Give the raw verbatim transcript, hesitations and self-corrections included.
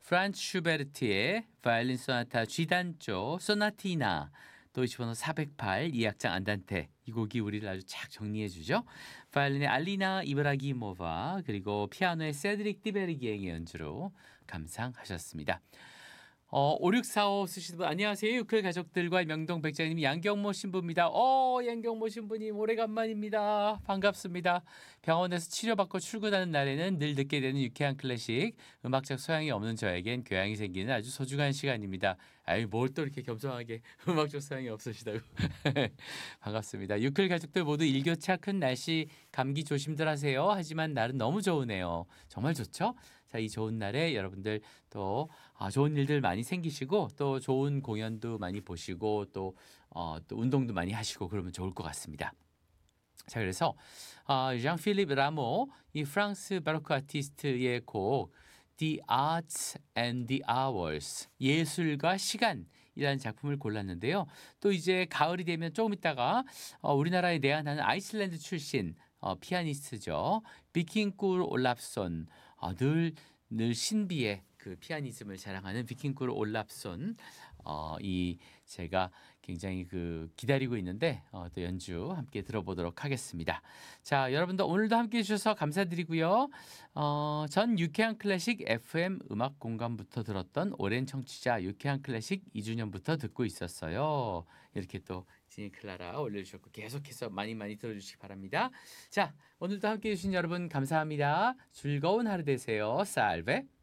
프란츠 슈베르트의 바이올린 소나타 G단조 소나티나 도이치번호 사백팔 이 악장 안단테 이 곡이 우리를 아주 착 정리해 주죠. 바이올린의 알리나 이브라기모바 그리고 피아노의 세드릭 디베르기행의 연주로 감상하셨습니다. 어, 오육사오 쓰시는 분 안녕하세요. 유클 가족들과 명동 백장님 양경모 신부입니다. 어, 양경모 신부님 오래간만입니다. 반갑습니다. 병원에서 치료받고 출근하는 날에는 늘 듣게 되는 유쾌한 클래식 음악적 소양이 없는 저에겐 교양이 생기는 아주 소중한 시간입니다. 아유 뭘 또 이렇게 겸손하게 음악적 소양이 없으시다고. 반갑습니다. 유클 가족들 모두 일교차 큰 날씨 감기 조심들 하세요. 하지만 날은 너무 좋으네요. 정말 좋죠? 자, 이 좋은 날에 여러분들 또 아, 좋은 일들 많이 생기시고 또 좋은 공연도 많이 보시고 또, 어, 또 운동도 많이 하시고 그러면 좋을 것 같습니다. 자, 그래서 아, 장 필립 라모 이 프랑스 바로크 아티스트의 곡 The Arts and the Hours 예술과 시간이라는 작품을 골랐는데요. 또 이제 가을이 되면 조금 있다가 어, 우리나라에 내한하는 아이슬란드 출신 어, 피아니스트죠. 비킹꿀 올랍손 어, 늘, 늘 신비의 그 피아니즘을 자랑하는 비킹꿀 올랍손 어, 이 제가 굉장히 그 기다리고 있는데 어, 또 연주 함께 들어보도록 하겠습니다. 자, 여러분들 오늘도 함께 해주셔서 감사드리고요. 어, 전 유쾌한 클래식 에프엠 음악 공간부터 들었던 오랜 청취자 유쾌한 클래식 이 주년부터 듣고 있었어요. 이렇게 또 지니 클라라 올려주셨고 계속해서 많이 많이 들어주시기 바랍니다. 자, 오늘도 함께 해주신 여러분 감사합니다. 즐거운 하루 되세요. 살베.